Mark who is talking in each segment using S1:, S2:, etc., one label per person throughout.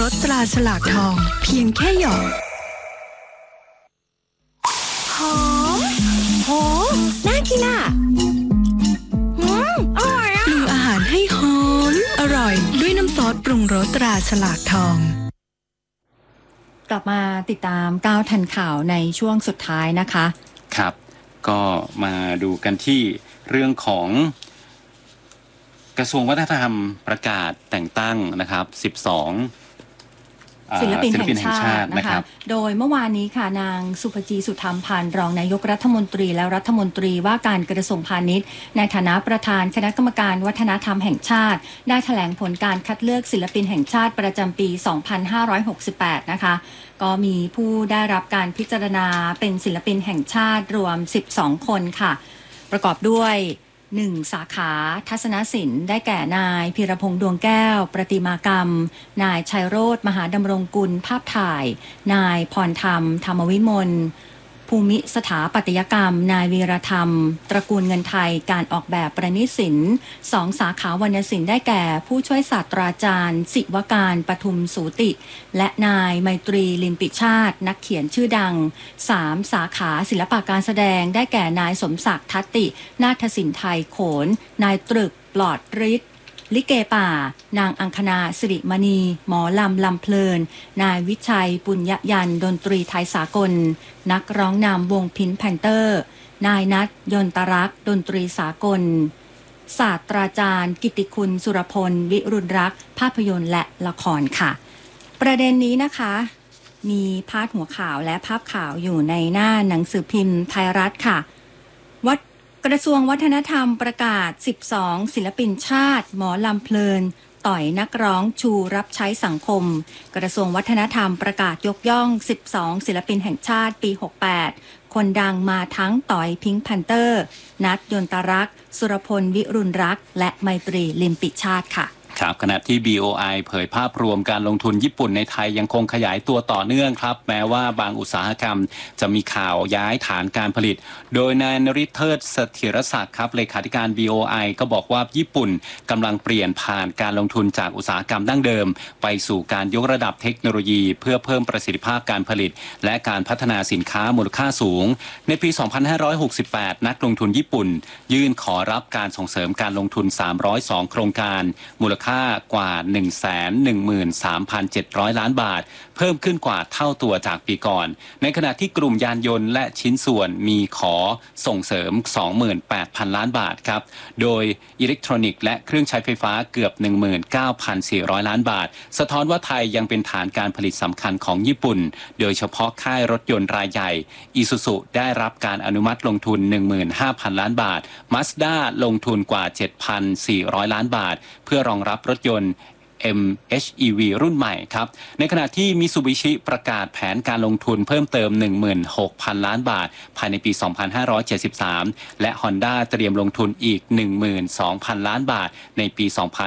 S1: รสตราฉลากทองเพียงแค่หยอด
S2: หอมโหน่ากินอ่ะอร่อยอ่ะ
S1: ปรุงอาหารให้หอมอร่อยด้วยน้ำซอสปรุงรสตราฉลากทอง
S3: กลับมาติดตามก้าวทันข่าวในช่วงสุดท้ายนะคะ
S4: ครับก็มาดูกันที่เรื่องของกระทรวงวัฒนธรรมประกาศแต่งตั้งนะครับ12
S3: ศิลปินแห่งชาตินะคะโดยเมื่อวานนี้ค่ะนางสุภจีสุธรรมพันธ์รองนายกรัฐมนตรีและรัฐมนตรีว่าการกระทรวงพาณิชย์ในฐานะประธานคณะกรรมการวัฒนธรรมแห่งชาติได้แถลงผลการคัดเลือกศิลปินแห่งชาติประจำปี 2568 นะคะก็มีผู้ได้รับการพิจารณาเป็นศิลปินแห่งชาติรวม12คนค่ะประกอบด้วย1 สาขาทัศนศิลป์ได้แก่นายพีรพงษ์ดวงแก้วประติมากรรมนายชัยโรจน์มหาดำรงกุลภาพถ่ายนายพรธรรมธรรมวิมลภูมิสถาปัตยกรรมนายวีรธรรมตระกูลเงินไทยการออกแบบประณีตศิลป์2 สาขาวรรณศิลป์ได้แก่ผู้ช่วยศาสตราจารย์ศิวการปทุมสูติและนายไมตรีลิมปิชาตินักเขียนชื่อดัง3 สาขาศิลปะการแสดงได้แก่นายสมศักดิ์ทัตตินาฏศิลป์ไทยโขนนายตรึกปลอดฤทธิ์ลิเกป่านางอังคณาสิริมณีหมอลำลำเพลินนายวิชัยปุญญยันดนตรีไทยสากลนักร้องนำวงพินแพนเตอร์นายนัทยนตรักษ์ดนตรีสากลศาสตราจารย์กิติคุณสุรพลวิรุณรักษ์ภาพยนตร์และละครค่ะประเด็นนี้นะคะมีพาดหัวข่าวและภาพข่าวอยู่ในหน้าหนังสือพิมพ์ไทยรัฐค่ะกระทรวงวัฒนธรรมประกาศ12ศิลปินชาติหมอลำเพลินต่อยนักร้องชูรับใช้สังคมกระทรวงวัฒนธรรมประกาศยกย่อง12ศิลปินแห่งชาติปี68คนดังมาทั้งต่อยพิงค์แพนเตอร์นัทยนตรักษ์สุรพลวิรุณรักษ์และไมตรีลิมปิชาติค่ะ
S4: ครับขณะที่ BOI เผยภาพรวมการลงทุนญี่ปุ่นในไทยยังคงขยายตัวต่อเนื่องครับแม้ว่าบางอุตสาหกรรมจะมีข่าวย้ายฐานการผลิตโดยนายนฤทธิ์เทิดเสถียรศักดิ์ครับเลขาธิการ BOI ก็บอกว่าญี่ปุ่นกำลังเปลี่ยนผ่านการลงทุนจากอุตสาหกรรมดั้งเดิมไปสู่การยกระดับเทคโนโลยีเพื่อเพิ่มประสิทธิภาพการผลิตและการพัฒนาสินค้ามูลค่าสูงในปี 2568 นักลงทุนญี่ปุ่นยื่นขอรับการส่งเสริมการลงทุน302โครงการมูลค่ากว่า 113,700 ล้านบาทเพิ่มขึ้นกว่าเท่าตัวจากปีก่อนในขณะที่กลุ่มยานยนต์และชิ้นส่วนมีขอส่งเสริม 28,000 ล้านบาทครับโดยอิเล็กทรอนิกส์และเครื่องใช้ไฟฟ้าเกือบ 19,400 ล้านบาทสะท้อนว่าไทยยังเป็นฐานการผลิตสำคัญของญี่ปุ่นโดยเฉพาะค่ายรถยนต์รายใหญ่อิซูซุได้รับการอนุมัติลงทุน 15,000 ล้านบาทมาสด้าลงทุนกว่า 7,400 ล้านบาทเพื่อรองรับรถยนต์ MHEV รุ่นใหม่ครับในขณะที่มิตซูบิชิประกาศแผนการลงทุนเพิ่มเติม 16,000 ล้านบาทภายในปี 2573 และ Honda เตรียมลงทุนอีก 12,000 ล้านบาทในปี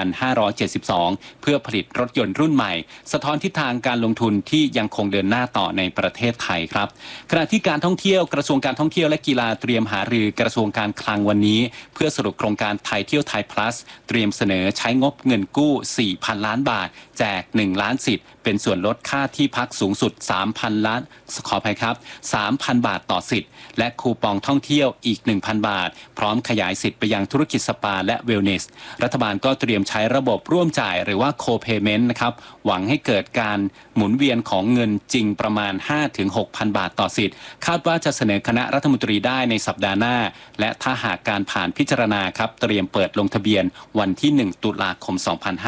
S4: 2572 เพื่อผลิตรถยนต์รุ่นใหม่สะท้อนทิศทางการลงทุนที่ยังคงเดินหน้าต่อในประเทศไทยครับขณะที่การท่องเที่ยวกระทรวงการท่องเที่ยวและกีฬาเตรียมหารือกระทรวงการคลังวันนี้เพื่อสรุปโครงการไทยเที่ยวไทย plus เตรียมเสนอใช้งบเงินกู้ 4,000 ล้านบาทแจก1ล้านสิทธิ์เป็นส่วนลดค่าที่พักสูงสุด 3,000 ล้านขออภัยครับ 3,000 บาทต่อสิทธิ์และคูปองท่องเที่ยวอีก 1,000 บาทพร้อมขยายสิทธิ์ไปยังธุรกิจสปาและเวลเนสรัฐบาลก็เตรียมใช้ระบบร่วมจ่ายหรือว่าโคเพย์เมนต์นะครับหวังให้เกิดการหมุนเวียนของเงินจริงประมาณ 5-6,000 บาทต่อสิทธิ์คาดว่าจะเสนอคณะรัฐมนตรีได้ในสัปดาห์หน้าและถ้าหากการผ่านพิจารณาครับเตรียมเปิดลงทะเบียนวันที่ 1 ตุลาคม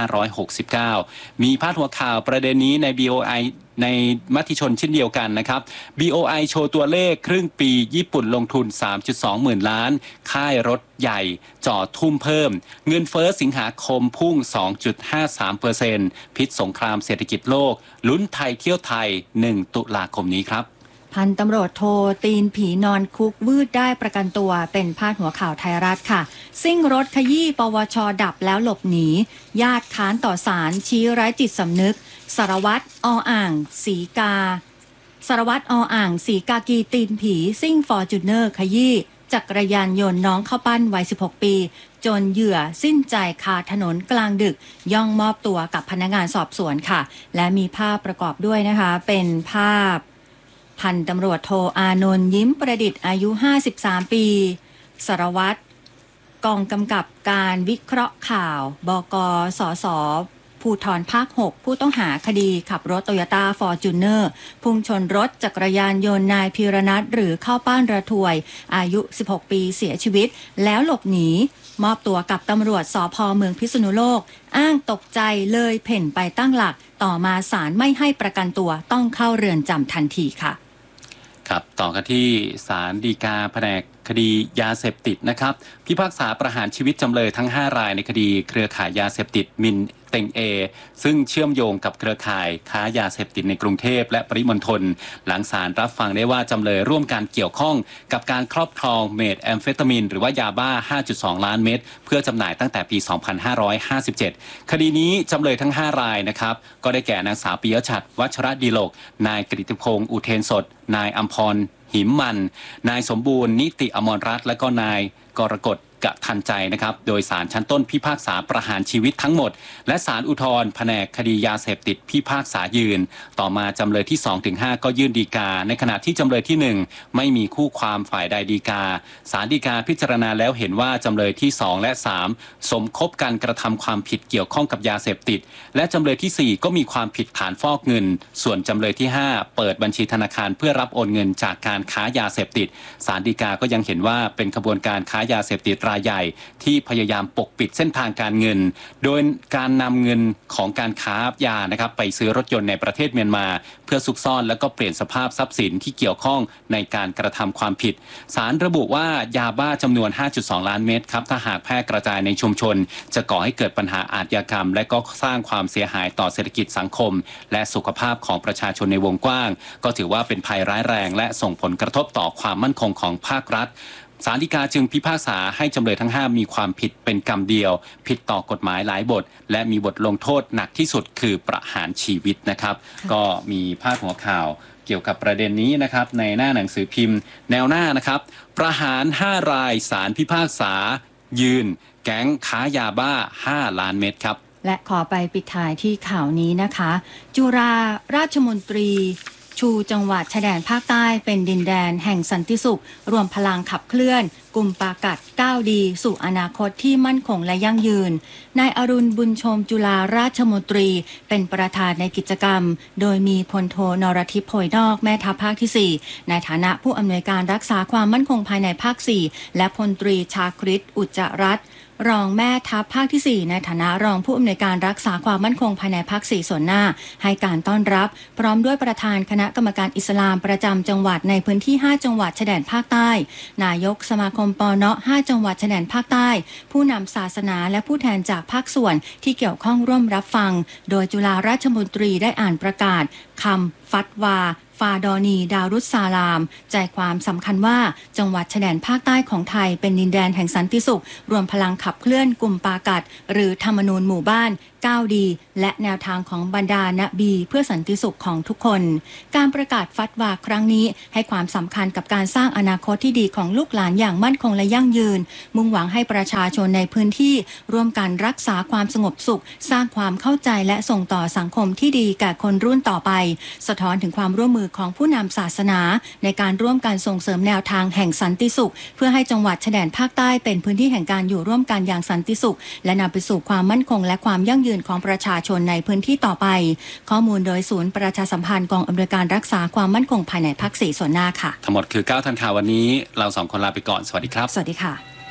S4: 2569 มีพาดหัวข่าวประเด็นนี้ใน BOI ในมติชนเช่นเดียวกันนะครับ BOI โชว์ตัวเลขครึ่งปีญี่ปุ่นลงทุน 3.2 หมื่นล้านค่ายรถใหญ่จ่อทุ่มเพิ่มเงินเฟ้อสิงหาคมพุ่ง 2.53% พิษสงครามเศรษฐกิจโลกลุ้นไทยเที่ยวไทย 1 ตุลาคมนี้ครับ
S3: พันตำรวจโทตีนผีนอนคุกวืดได้ประกันตัวเป็นพาดหัวข่าวไทยรัฐค่ะซิ่งรถขยี้ปวช.ดับแล้วหลบหนีญาติค้านต่อศาลชี้ไร้จิตสำนึกสารวัตรอ่างสีกากีตีนผีซิ่งฟอร์จูเนอร์ขยี้จักรยานยนต์น้องข้าวปั้นวัย 16 ปีจนเหยื่อสิ้นใจคาถนนกลางดึกย่องมอบตัวกับพนักงานสอบสวนค่ะและมีภาพประกอบด้วยนะคะเป็นภาพพันตำรวจโทอานนท์ยิ้มประดิษฐ์อายุ 53 ปีสารวัตรกองกำกับการวิเคราะห์ข่าวบก.สส.ภูธรภาค 6 ผู้ต้องหาคดีขับรถโตโยต้าฟอร์จูเนอร์พุ่งชนรถจักรยานยนต์นายพีรนัทหรือข้าวป้านระถวยอายุ 16 ปีเสียชีวิตแล้วหลบหนีมอบตัวกับตำรวจสภ.เมืองพิษณุโลกอ้างตกใจเลยเพ่นไปตั้งหลักต่อมาศาลไม่ให้ประกันตัวต้องเข้าเรือนจำทันทีค่ะ
S4: ครับต่อกันที่ศาลฎีกาแผนกคดียาเสพติดนะครับพิพากษาประหารชีวิตจำเลยทั้ง5รายในคดีเครือข่ายยาเสพติดมินเต็งเอซึ่งเชื่อมโยงกับเครือข่ายค้ายาเสพติดในกรุงเทพและปริมณฑลหลังศาลรับฟังได้ว่าจำเลยร่วมกันเกี่ยวข้องกับการครอบครองเมทแอมเฟตามินหรือว่ายาบ้า 5.2 ล้านเม็ดเพื่อจำหน่ายตั้งแต่ปี 2557 คดีนี้จำเลยทั้ง5รายนะครับก็ได้แก่นางสาวปิยฉัตรวัชรดีโลกนายกฤติพงษ์อุเทนสดนายอัมพรหิมมันนายสมบูรณ์นิติอมรรัตน์และก็นายกรกฎกะทันใจนะครับโดยศาลชั้นต้นพิพากษาประหารชีวิตทั้งหมดและศาลอุทธรณ์แผนกคดียาเสพติดพิพากษายืนต่อมาจำเลยที่ 2-5 ก็ยื่นฎีกาในขณะที่จำเลยที่ 1ไม่มีคู่ความฝ่ายใดฎีกาศาลฎีกาพิจารณาแล้วเห็นว่าจำเลยที่2และ3สมคบกันกระทำความผิดเกี่ยวข้องกับยาเสพติดและจำเลยที่4ก็มีความผิดฐานฟอกเงินส่วนจำเลยที่5เปิดบัญชีธนาคารเพื่อรับโอนเงินจากการค้ายาเสพติดศาลฎีกาก็ยังเห็นว่าเป็นขบวนการค้ายาเสพติดรายใหญ่ที่พยายามปกปิดเส้นทางการเงินโดยการนำเงินของการค้ายานะครับไปซื้อรถยนต์ในประเทศเมียนมาเพื่อซุกซ่อนแล้วก็เปลี่ยนสภาพทรัพย์สินที่เกี่ยวข้องในการกระทำความผิดศาลระบุว่ายาบ้าจำนวน 5.2 ล้านเม็ดครับถ้าหากแพร่กระจายในชุมชนจะก่อให้เกิดปัญหาอาชญากรรมและก็สร้างความเสียหายต่อเศรษฐกิจสังคมและสุขภาพของประชาชนในวงกว้างก็ถือว่าเป็นภัยร้ายแรงและส่งผลกระทบต่อความมั่นคงของภาครัฐศาลฎีกาจึงพิพากษาให้จำเลยทั้ง5มีความผิดเป็นกรรมเดียวผิดต่อกฎหมายหลายบทและมีบทลงโทษหนักที่สุดคือประหารชีวิตนะครับก็มีพาดหัวข่าวเกี่ยวกับประเด็นนี้นะครับในหน้าหนังสือพิมพ์แนวหน้านะครับประหาร5รายศาลพิพากษายืนแก๊งค้ายาบ้า5ล้านเม็ดครับ
S3: และขอไปปิดท้ายที่ข่าวนี้นะคะจุฬาราชมนตรีชูจังหวัดชายแดนภาคใต้เป็นดินแดนแห่งสันติสุขรวมพลังขับเคลื่อนกลุ่มปากัดก้าวดีสู่อนาคตที่มั่นคงและยั่งยืนนายอรุณบุญชมจุฬาราชมนตรีเป็นประธานในกิจกรรมโดยมีพลโทนรทิพย์โพยนอกแม่ทัพภาคที่4ในฐานะผู้อำนวยการรักษาความมั่นคงภายในภาค4และพลตรีชาคริตอุจจารัตน์รองแม่ทัพภาคที่4ในฐานะรองผู้อำนวยการรักษาความมั่นคงภายในภาค4ส่วนหน้าให้การต้อนรับพร้อมด้วยประธานคณะกรรมการอิสลามประจำจังหวัดในพื้นที่5จังหวัดชายแดนภาคใต้นายกสมาคมปน5จังหวัดชายแดนภาคใต้ผู้นำศาสนาและผู้แทนจากภาคส่วนที่เกี่ยวข้องร่วมรับฟังโดยจุฬาราชมนตรีได้อ่านประกาศคำฟัตวาฟาดอนีดารุสซาลามใจความสำคัญว่าจังหวัดชายแดนภาคใต้ของไทยเป็นดินแดนแห่งสันติสุขรวมพลังขับเคลื่อนกลุ่มปากัดหรือธรรมนูญหมู่บ้านก้าวดีและแนวทางของบรรดานบีเพื่อสันติสุขของทุกคนการประกาศฟัตวาครั้งนี้ให้ความสำคัญกับการสร้างอนาคตที่ดีของลูกหลานอย่างมั่นคงและยั่งยืนมุ่งหวังให้ประชาชนในพื้นที่ร่วมกันรักษาความสงบสุขสร้างความเข้าใจและส่งต่อสังคมที่ดีแก่คนรุ่นต่อไปสะท้อนถึงความร่วมมือของผู้นำศาสนาในการร่วมกันส่งเสริมแนวทางแห่งสันติสุขเพื่อให้จังหวัดชายแดนภาคใต้เป็นพื้นที่แห่งการอยู่ร่วมกันอย่างสันติสุขและนำไปสู่ความมั่นคงและความยั่งยืนของประชาชนในพื้นที่ต่อไปข้อมูลโดยศูนย์ประชาสัมพันธ์กองอำนวยการรักษาความมั่นคงภายในภาค4ส่วนหน้าค่ะ
S4: ทั้งหมดคือ9ทันข่าววันนี้เรา2คนลาไปก่อนสวัสดีครับ
S3: สวัสดีค่ะ